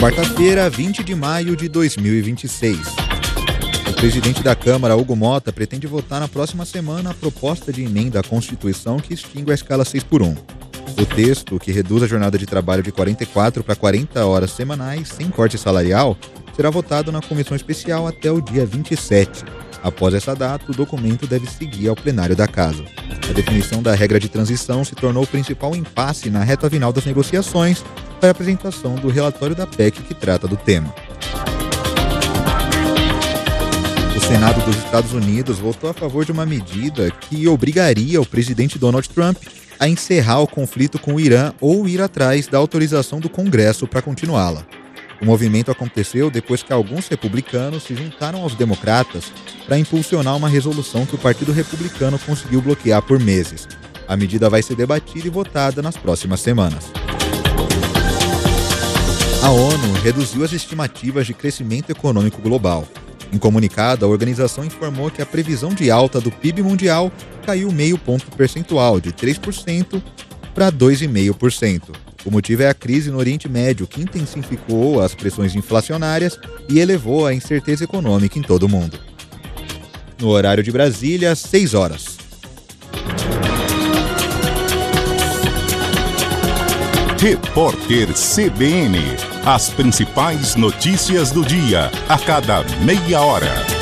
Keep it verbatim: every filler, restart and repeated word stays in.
Quarta-feira, vinte de maio de dois mil e vinte e seis. O presidente da Câmara, Hugo Mota, pretende votar na próxima semana a proposta de emenda à Constituição que extingue a escala seis por um. O texto, que reduz a jornada de trabalho de quarenta e quatro para quarenta horas semanais, sem corte salarial, será votado na comissão especial até o dia vinte e sete. Após essa data, o documento deve seguir ao plenário da Casa. A definição da regra de transição se tornou o principal impasse na reta final das negociações para a apresentação do relatório da P E C que trata do tema. O Senado dos Estados Unidos votou a favor de uma medida que obrigaria o presidente Donald Trump a encerrar o conflito com o Irã ou ir atrás da autorização do Congresso para continuá-la. O movimento aconteceu depois que alguns republicanos se juntaram aos democratas para impulsionar uma resolução que o Partido Republicano conseguiu bloquear por meses. A medida vai ser debatida e votada nas próximas semanas. A ONU reduziu as estimativas de crescimento econômico global. Em comunicado, a organização informou que a previsão de alta do P I B mundial caiu meio ponto percentual, de três por cento para dois vírgula cinco por cento. O motivo é a crise no Oriente Médio, que intensificou as pressões inflacionárias e elevou a incerteza econômica em todo o mundo. No horário de Brasília, seis horas. Repórter C B N. As principais notícias do dia, a cada meia hora.